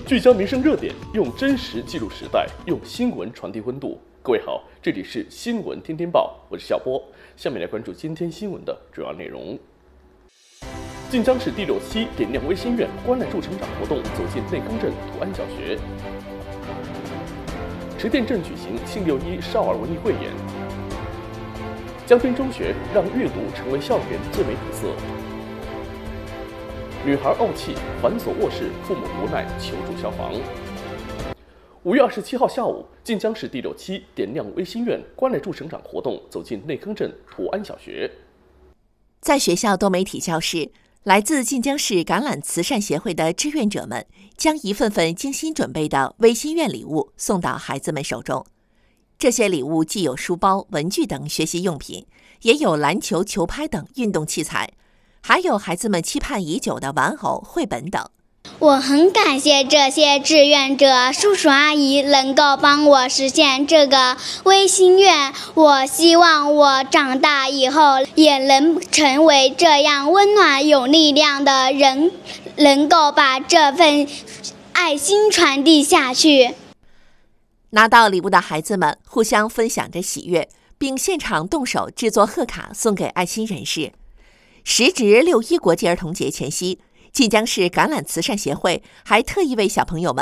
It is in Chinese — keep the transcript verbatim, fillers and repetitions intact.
聚焦民生热点，用真实记录时代，用新闻传递温度。各位好，这里是新闻天天报，我是小波。下面来关注今天新闻的主要内容。晋江市第六期点亮微心院关爱助成长活动走进内康镇图安小学。池店镇举行庆六一少儿文艺汇演。江滨中学让阅读成为校园最美特色。女孩怄气，反锁卧室，父母无奈求助消防。五月二十七号下午，晋江市第六期点亮微心院关爱助成长活动走进内康镇图安小学。 在学校多媒体教室，来自晋江市橄榄慈善协会的志愿者们将一份份精心准备的微心院礼物送到孩子们手中。这些礼物既有书包、文具等学习用品，也有篮球、球拍等运动器材，还有孩子们期盼已久的玩偶、绘本等。 我很感谢这些志愿者叔叔阿姨能够帮我实现这个微心愿。我希望我长大以后也能成为这样温暖有力量的人，能够把这份爱心传递下去。 拿到礼物的孩子们互相分享着喜悦，并现场动手制作贺卡送给爱心人士。时值六一国际儿童节前夕，晋江市橄榄慈善协会还特意为小朋友们